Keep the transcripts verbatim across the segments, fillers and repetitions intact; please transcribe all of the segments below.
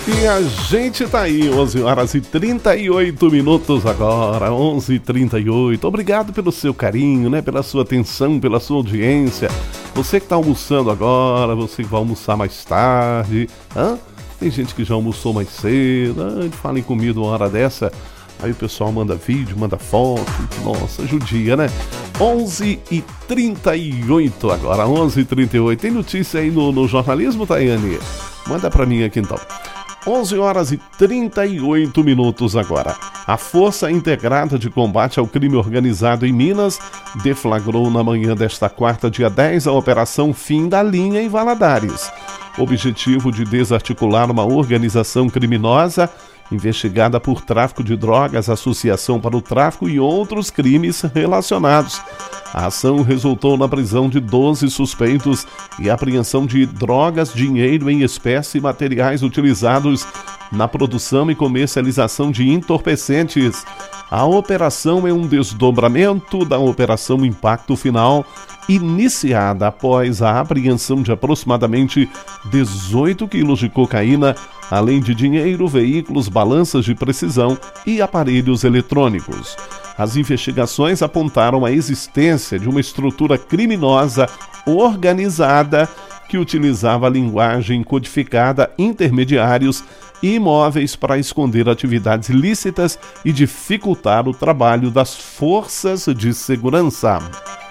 E a gente tá aí, onze horas e trinta e oito minutos agora, onze e trinta e oito. Obrigado pelo seu carinho, né? Pela sua atenção, pela sua audiência. Você que tá almoçando agora, você que vai almoçar mais tarde. Hã? Tem gente que já almoçou mais cedo. A gente fala em comida uma hora dessa. Aí o pessoal manda vídeo, manda foto. Nossa, judia, né? onze e trinta e oito agora, onze e trinta e oito. Tem notícia aí no, no jornalismo, Tayane? Manda pra mim aqui então. onze horas e trinta e oito minutos agora. A Força Integrada de Combate ao Crime Organizado em Minas deflagrou na manhã desta quarta, dia dez, a Operação Fim da Linha em Valadares. Objetivo de desarticular uma organização criminosa investigada por tráfico de drogas, associação para o tráfico e outros crimes relacionados. A ação resultou na prisão de doze suspeitos e apreensão de drogas, dinheiro em espécie e materiais utilizados na produção e comercialização de entorpecentes. A operação é um desdobramento da Operação Impacto Final, iniciada após a apreensão de aproximadamente dezoito quilos de cocaína, além de dinheiro, veículos, balanças de precisão e aparelhos eletrônicos. As investigações apontaram a existência de uma estrutura criminosa organizada que utilizava a linguagem codificada, intermediários e imóveis para esconder atividades ilícitas e dificultar o trabalho das forças de segurança.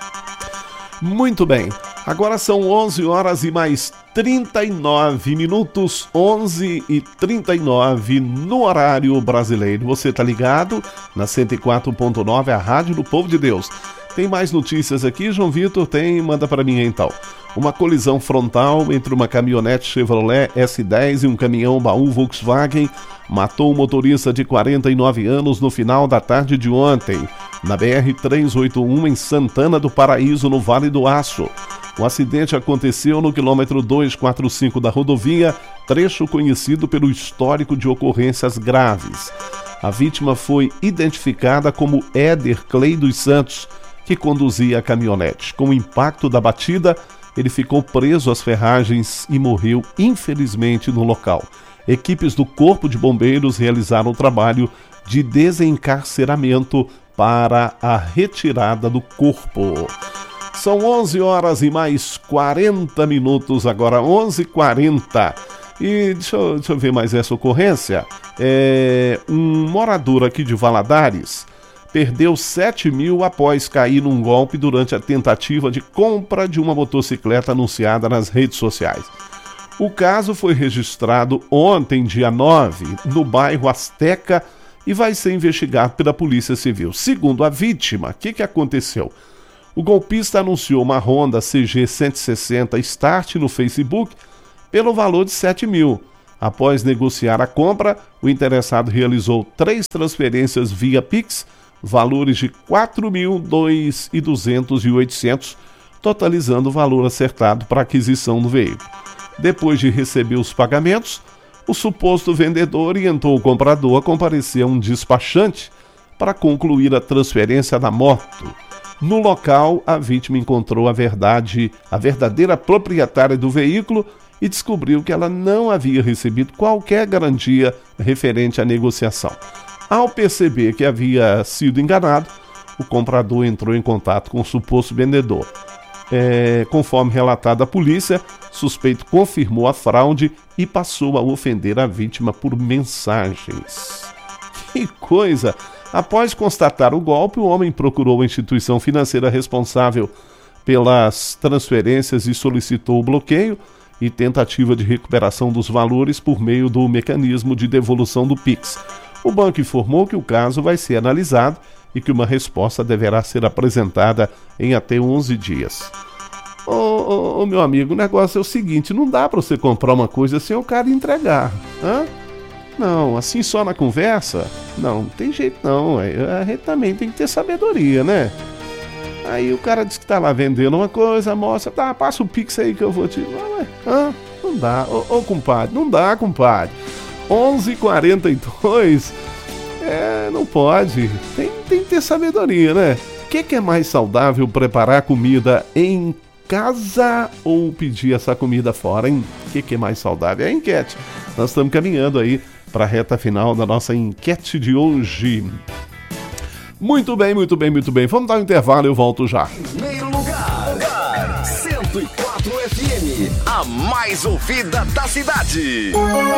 Muito bem, agora são onze horas e mais trinta e nove minutos, onze e trinta e nove no horário brasileiro. Você tá ligado na cento e quatro ponto nove, a Rádio do Povo de Deus. Tem mais notícias aqui, João Vitor? Tem, manda para mim então. Uma colisão frontal entre uma caminhonete Chevrolet S dez e um caminhão baú Volkswagen matou um motorista de quarenta e nove anos no final da tarde de ontem, na B R trezentos e oitenta e um, em Santana do Paraíso, no Vale do Aço. O acidente aconteceu no quilômetro duzentos e quarenta e cinco da rodovia, trecho conhecido pelo histórico de ocorrências graves. A vítima foi identificada como Éder Clay dos Santos, que conduzia a caminhonete. Com o impacto da batida, ele ficou preso às ferragens e morreu, infelizmente, no local. Equipes do Corpo de Bombeiros realizaram o trabalho de desencarceramento para a retirada do corpo. São onze horas e mais quarenta minutos agora, onze e quarenta. E deixa eu, deixa eu ver mais essa ocorrência. É, um morador aqui de Valadares perdeu sete mil após cair num golpe durante a tentativa de compra de uma motocicleta anunciada nas redes sociais. O caso foi registrado ontem, dia nove, no bairro Azteca, e vai ser investigado pela Polícia Civil. Segundo a vítima, o que, que aconteceu? O golpista anunciou uma Honda C G cento e sessenta Start no Facebook pelo valor de sete mil. Após negociar a compra, o interessado realizou três transferências via Pix, valores de quatro mil, dois mil e duzentos e oitocentos, totalizando o valor acertado para a aquisição do veículo. Depois de receber os pagamentos, o suposto vendedor orientou o comprador a comparecer a um despachante para concluir a transferência da moto. No local, a vítima encontrou a verdade, a verdadeira proprietária do veículo e descobriu que ela não havia recebido qualquer garantia referente à negociação. Ao perceber que havia sido enganado, o comprador entrou em contato com o suposto vendedor. É, conforme relatado à polícia, o suspeito confirmou a fraude e passou a ofender a vítima por mensagens. Que coisa! Após constatar o golpe, o homem procurou a instituição financeira responsável pelas transferências e solicitou o bloqueio e tentativa de recuperação dos valores por meio do mecanismo de devolução do Pix. O banco informou que o caso vai ser analisado e que uma resposta deverá ser apresentada em até onze dias. Ô, ô, ô meu amigo, o negócio é o seguinte, não dá para você comprar uma coisa sem o cara entregar, hã? Não, assim só na conversa? Não, não tem jeito não, a gente também tem que ter sabedoria, né? Aí o cara diz que tá lá vendendo uma coisa, mostra, tá, passa o Pix aí que eu vou te... Não, hã? Não dá, ô, ô compadre, não dá, compadre. onze e quarenta e dois, é, não pode, tem, tem que ter sabedoria, né? O que, que é mais saudável, preparar comida em casa ou pedir essa comida fora, hein? O que, que é mais saudável? É a enquete. Nós estamos caminhando aí para a reta final da nossa enquete de hoje. Muito bem, muito bem, muito bem. Vamos dar um intervalo e eu volto já. Primeiro lugar, lugar cento e quatro F M, a mais ouvida da cidade.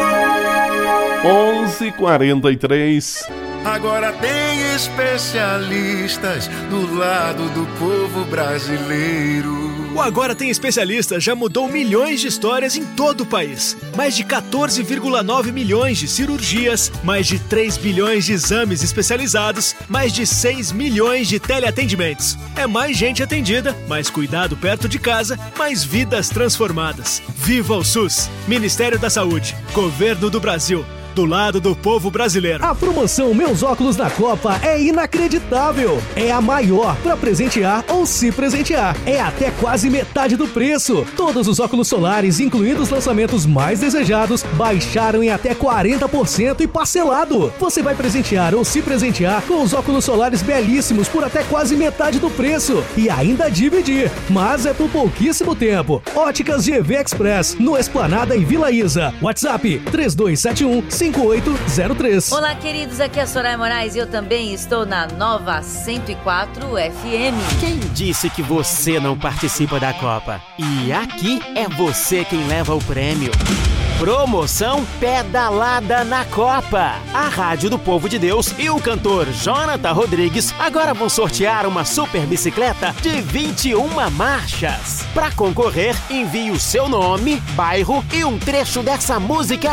onze e quarenta e três. Agora tem especialistas do lado do povo brasileiro. O Agora Tem Especialista já mudou milhões de histórias em todo o país. Mais de quatorze vírgula nove milhões de cirurgias, mais de três bilhões de exames especializados, mais de seis milhões de teleatendimentos. É mais gente atendida, mais cuidado perto de casa, mais vidas transformadas. Viva o SUS! Ministério da Saúde, Governo do Brasil. Do lado do povo brasileiro. A promoção Meus Óculos na Copa é inacreditável. É a maior para presentear ou se presentear. É até quase metade do preço. Todos os óculos solares, incluindo os lançamentos mais desejados, baixaram em até quarenta por cento e parcelado. Você vai presentear ou se presentear com os óculos solares belíssimos por até quase metade do preço. E ainda dividir. Mas é por pouquíssimo tempo. Óticas G V Express, no Esplanada e Vila Isa. WhatsApp três dois sete um, cinco oito zero três. Olá, queridos, aqui é a Soraya Moraes e eu também estou na nova cento e quatro F M. Quem disse que você não participa da Copa? E aqui é você quem leva o prêmio. Promoção Pedalada na Copa. A Rádio do Povo de Deus e o cantor Jonathan Rodrigues agora vão sortear uma super bicicleta de vinte e uma marchas. Para concorrer, envie o seu nome, bairro e um trecho dessa música